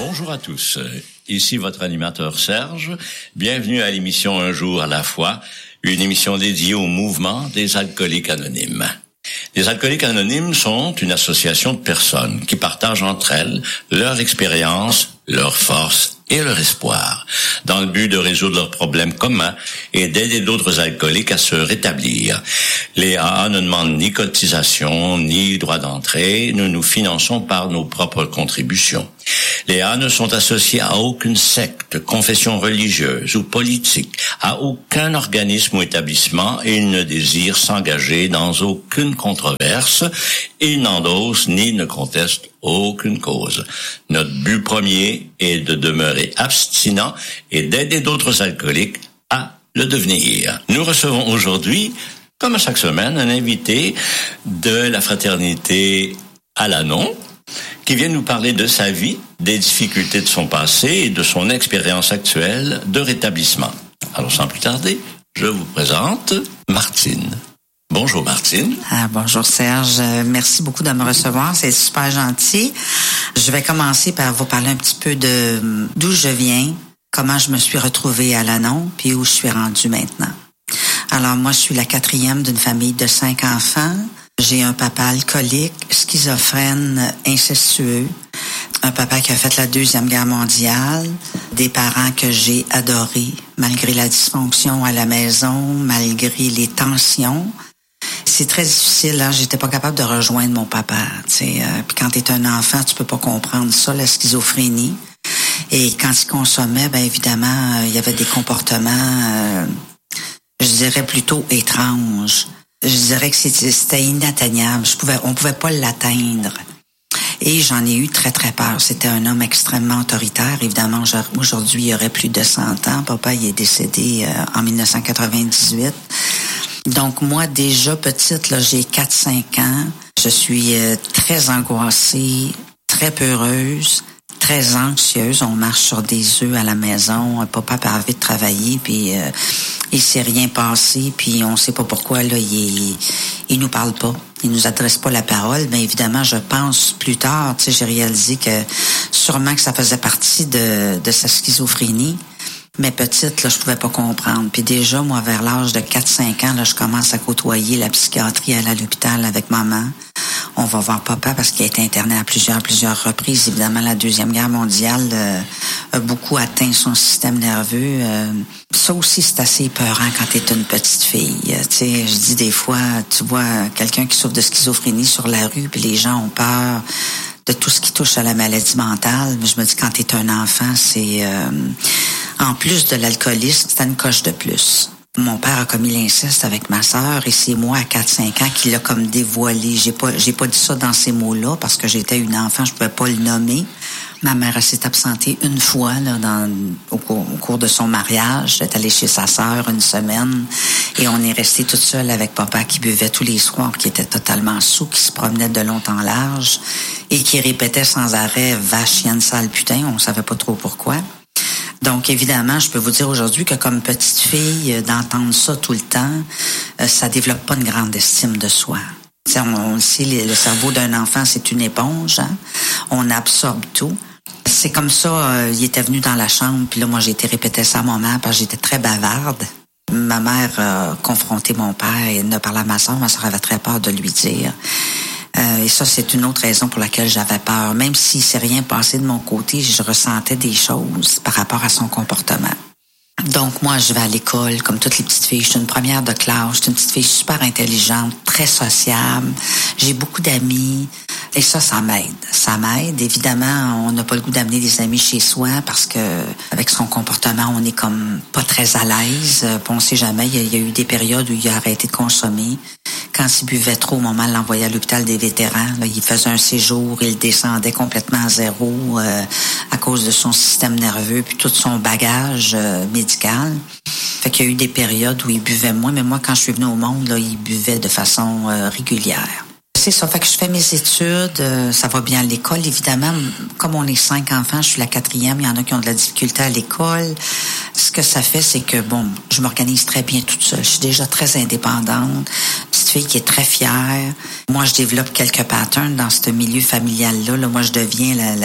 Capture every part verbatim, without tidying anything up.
Bonjour à tous, ici votre animateur Serge. Bienvenue à l'émission Un jour à la fois, une émission dédiée au mouvement des alcooliques anonymes. Les alcooliques anonymes sont une association de personnes qui partagent entre elles leur expérience, leurs forces et leur espoir, dans le but de résoudre leurs problèmes communs et d'aider d'autres alcooliques à se rétablir. Les A A ne demandent ni cotisation, ni droit d'entrée. Nous nous finançons par nos propres contributions. Les A A ne sont associés à aucune secte, confession religieuse ou politique, à aucun organisme ou établissement, et ils ne désirent s'engager dans aucune controverse. Ils n'endossent ni ne contestent aucune cause. Notre but premier est de demeurer abstinent et d'aider d'autres alcooliques à le devenir. Nous recevons aujourd'hui, comme chaque semaine, un invité de la fraternité Al-Anon qui vient nous parler de sa vie, des difficultés de son passé et de son expérience actuelle de rétablissement. Alors sans plus tarder, je vous présente Martine. Bonjour Martine. Ah, bonjour Serge, merci beaucoup de me recevoir, c'est super gentil. Je vais commencer par vous parler un petit peu de d'où je viens, comment je me suis retrouvée à Al-Anon, puis où je suis rendue maintenant. Alors moi, je suis la quatrième d'une famille de cinq enfants. J'ai un papa alcoolique, schizophrène, incestueux, un papa qui a fait la Deuxième Guerre mondiale, des parents que j'ai adorés, malgré la dysfonction à la maison, malgré les tensions. C'est très difficile, hein? J'étais pas capable de rejoindre mon papa. Tu sais, euh, puis quand t'es un enfant, tu peux pas comprendre ça, la schizophrénie. Et quand il consommait, ben évidemment, euh, il y avait des comportements, euh, je dirais plutôt étranges. Je dirais que c'était, c'était inatteignable. Je pouvais, on pouvait pas l'atteindre. Et j'en ai eu très, très peur. C'était un homme extrêmement autoritaire. Évidemment, aujourd'hui, il aurait plus de cent ans. Papa, il est décédé euh, en dix-neuf cent quatre-vingt-dix-huit. Donc, moi, déjà petite, là, j'ai quatre cinq ans. Je suis euh, très angoissée, très peureuse, très anxieuse. On marche sur des œufs à la maison. Papa a envie de travailler, puis euh, il s'est rien passé, puis on sait pas pourquoi, là, il, il nous parle pas. Il nous adresse pas la parole. Mais évidemment, je pense plus tard, tu sais, j'ai réalisé que sûrement que ça faisait partie de, de sa schizophrénie. Mais petite, là, je pouvais pas comprendre. Puis déjà, moi, vers l'âge de quatre cinq ans, là, je commence à côtoyer la psychiatrie, aller à l'hôpital avec maman. On va voir papa parce qu'il a été interné à plusieurs, plusieurs reprises. Évidemment, la Deuxième Guerre mondiale euh, a beaucoup atteint son système nerveux. Euh, ça aussi, c'est assez épeurant quand t'es une petite fille. Euh, tu sais, je dis des fois, tu vois quelqu'un qui souffre de schizophrénie sur la rue, puis les gens ont peur de tout ce qui touche à la maladie mentale. Mais je me dis, quand t'es un enfant, c'est... Euh, en plus de l'alcoolisme, c'est une coche de plus. Mon père a commis l'inceste avec ma sœur et c'est moi à quatre cinq ans qui l'a comme dévoilé. J'ai pas, j'ai pas dit ça dans ces mots-là parce que j'étais une enfant, je pouvais pas le nommer. Ma mère elle s'est absentée une fois là, dans, au, cours, au cours de son mariage. Elle est allée chez sa sœur une semaine et on est resté toute seule avec papa qui buvait tous les soirs, qui était totalement saoul, qui se promenait de long en large et qui répétait sans arrêt « va, chienne, sale, putain ». On savait pas trop pourquoi. Donc, évidemment, je peux vous dire aujourd'hui que comme petite fille, euh, d'entendre ça tout le temps, euh, ça développe pas une grande estime de soi. T'sais, on, on le sait, le cerveau d'un enfant, c'est une éponge. Hein? On absorbe tout. C'est comme ça, euh, il était venu dans la chambre, puis là, moi, j'ai été répéter ça à ma mère parce que j'étais très bavarde. Ma mère a confronté mon père et ne parlait à ma soeur. Ma soeur avait très peur de lui dire. Euh, et ça, c'est une autre raison pour laquelle j'avais peur. Même s'il s'est rien passé de mon côté, je ressentais des choses par rapport à son comportement. Donc, moi, je vais à l'école, comme toutes les petites filles. Je suis une première de classe. Je suis une petite fille super intelligente, très sociable. J'ai beaucoup d'amis. Et ça, ça m'aide. Ça m'aide. Évidemment, on n'a pas le goût d'amener des amis chez soi parce que, avec son comportement, on est comme pas très à l'aise. Puis on sait jamais. Il y, a, il y a eu des périodes où il a arrêté de consommer. Quand il buvait trop, au moment de l'envoyer à l'hôpital des vétérans, là, il faisait un séjour, il descendait complètement à zéro euh, à cause de son système nerveux puis tout son bagage euh, médical. Fait qu'il y a eu des périodes où il buvait moins, mais moi, quand je suis venue au monde, là, il buvait de façon euh, régulière. C'est ça, fait que je fais mes études, euh, ça va bien à l'école, évidemment. Comme on est cinq enfants, je suis la quatrième, il y en a qui ont de la difficulté à l'école. Ce que ça fait, c'est que, bon, je m'organise très bien toute seule. Je suis déjà très indépendante, petite fille qui est très fière. Moi, je développe quelques patterns dans ce milieu familial-là. Là, moi, je deviens la, la,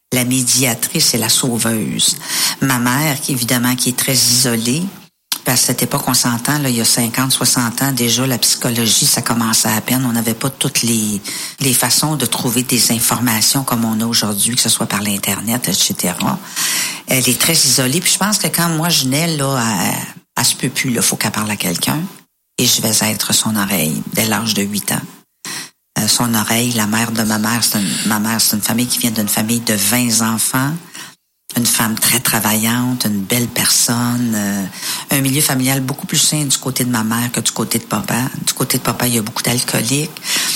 la médiatrice et la sauveuse. Ma mère, qui évidemment, qui est très isolée, à cette époque, on s'entend, là, il y a cinquante, soixante ans, déjà, la psychologie, ça commençait à peine. On n'avait pas toutes les, les façons de trouver des informations comme on a aujourd'hui, que ce soit par l'Internet, et cetera. Elle est très isolée. Puis je pense que quand moi, je nais, là, elle, elle se peut plus, là, faut qu'elle parle à quelqu'un. Et je vais être son oreille dès l'âge de huit ans. Euh, son oreille, la mère de ma mère, c'est une, ma mère, c'est une famille qui vient d'une famille de vingt enfants. Une femme très travaillante, une belle personne, euh, un milieu familial beaucoup plus sain du côté de ma mère que du côté de papa. Du côté de papa, il y a beaucoup d'alcooliques.